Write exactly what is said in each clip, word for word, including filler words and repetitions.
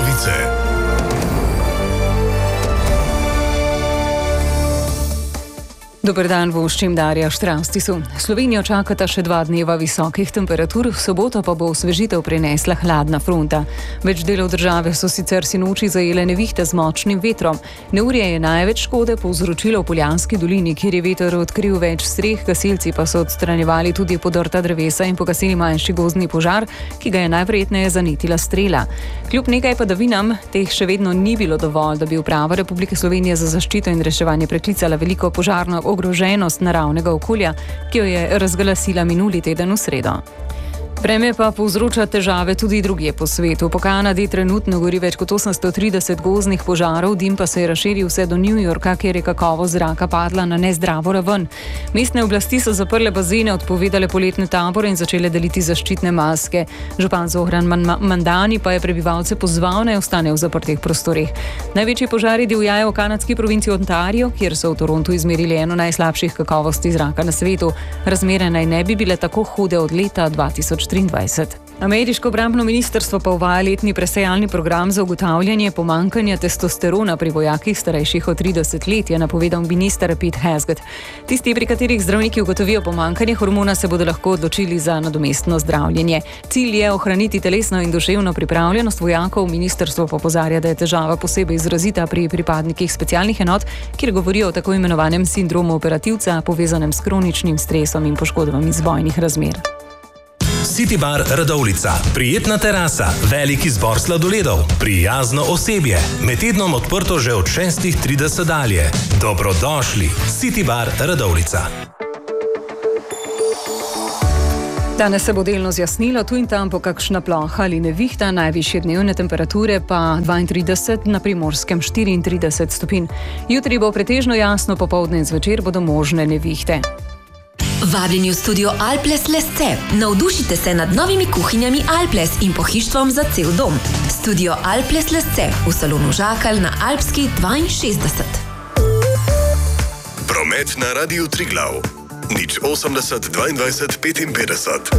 Radovljice. Dober dan, voščim Darja Štrastisu. Slovenijo čakata še dva dneva visokih temperatur, v soboto pa bo osvežitev prinesla hladna fronta. Več delov države so sicer sinoči zajele nevihte z močnim vetrom. Neurje je največ škode povzročilo v Poljanski dolini, kjer je veter odkril več streh, gasilci pa so odstranjevali tudi podrta drevesa in pogasili manjši gozdni požar, ki ga je najverjetneje zanetila strela. Kljub nekaj padavinam, teh še vedno ni bilo dovolj, da bi Uprava Republike Slovenije za zaščito in reševanje preklicala veliko požarno ogroženost naravnega okolja, ki jo je razglasila minuli teden v sredo. Vreme pa povzroča težave tudi drugje po svetu. Po Kanadi trenutno gori več kot osemsto trideset gozdnih požarov, dim pa se je razširil vse do New Yorka, kjer je kakovost zraka padla na nezdravo raven. Mestne oblasti so zaprle bazene, odpovedale poletne tabore in začele deliti zaščitne maske. Župan Zoran Mandani pa je prebivalce pozval, naj ostanejo v zaprtih prostorih. Največji požari divjajo v kanadski provinci Ontario, kjer so v Torontu izmerili eno najslabših kakovosti zraka na svetu. Razmere naj ne bi bile tako hude od leta dva tisoč triindvajset. Ameriško obrambno ministrstvo pa uvaja letni presejalni program za ugotavljanje pomanjkanja testosterona pri vojakih starejših od trideset let, je napovedal minister Pete Hegseth. Tisti, pri katerih zdravniki ugotovijo pomanjkanje hormona, se bodo lahko odločili za nadomestno zdravljenje. Cilj je ohraniti telesno in duševno pripravljenost vojakov, ministrstvo pa opozarja, da je težava posebej izrazita pri pripadnikih specialnih enot, kjer govorijo o tako imenovanem sindromu operativca, povezanem s kroničnim stresom in poškodbami iz vojnih razmer. City Bar Radovljica. Prijetna terasa, velik izbor sladoledov, prijazno osebje. Med tednom odprto že od šestih trideset dalje. Dobrodošli. City Bar Radovljica. Danes se bo delno zjasnilo, tu in tam po kakšna ploha ali nevihta, najvišje dnevne temperature pa dvaintrideset, na Primorskem štiriintrideset stopinj. Jutri bo pretežno jasno, popoldne in zvečer bodo možne nevihte. Vabljeni v studio Alples Lesce. Navdušite se nad novimi kuhinjami Alples in pohištvom za cel dom. Studio Alples Lesce v salonu Žakalj na Alpski dvainšestdeset. Promet na Radiu Triglav. nič osemdeset dvaindvajset petinpetdeset.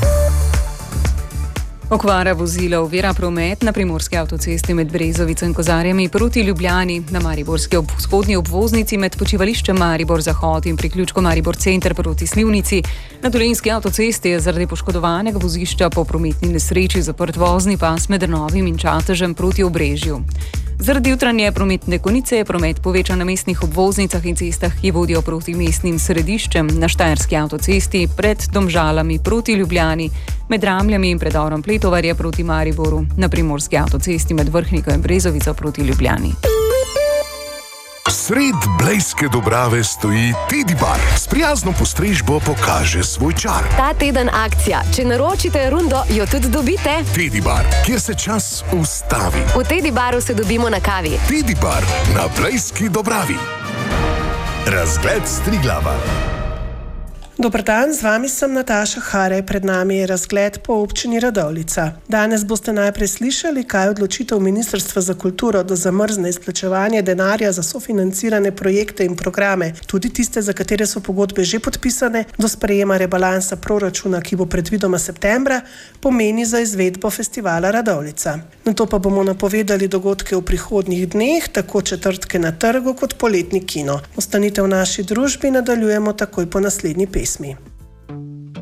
Okvara vozila ovira promet na primorski avtocesti med Brezovico in Kozarjami proti Ljubljani, na mariborski vzhodni obvoznici med počivališčem Maribor Zahod in priključkom Maribor Center proti Slivnici. Na dolenjski avtocesti je zaradi poškodovanega vozišča po prometni nesreči zaprt vozni pas med Drnovim in Čatežem proti Obrežju. Zaradi jutranje prometne konice je promet povečan na mestnih obvoznicah in cestah, ki vodijo proti mestnim središčem, na Štajerski avtocesti pred Domžalami proti Ljubljani, med Ramljami in predorom Pletovarja proti Mariboru, na primorski avtocesti med Vrhniko in Brezovico proti Ljubljani. Sred Blejske Dobrave stoji Teddy Bar. S prijazno postrežbo pokaže svoj čar. Ta teden akcija. Če naročite rundo, jo tudi dobite. Teddy Bar, kjer se čas ustavi. V Teddy Baru se dobimo na kavi. Teddy Bar na Blejski Dobravi. Razgled s Triglava. Dober dan, z vami sem Nataša Haraj, pred nami je razgled po občini Radovljica. Danes boste najprej slišali, kaj je odločitev Ministrstva za kulturo, da zamrzne izplačevanje denarja za sofinancirane projekte in programe, tudi tiste, za katere so pogodbe že podpisane, do sprejema rebalansa proračuna, ki bo predvidoma septembra, pomeni za izvedbo festivala Radovljica. Nato pa bomo napovedali dogodke v prihodnjih dneh, tako četrtke na trgu kot poletni kino. Ostanite v naši družbi, nadaljujemo takoj po naslednji pesmi.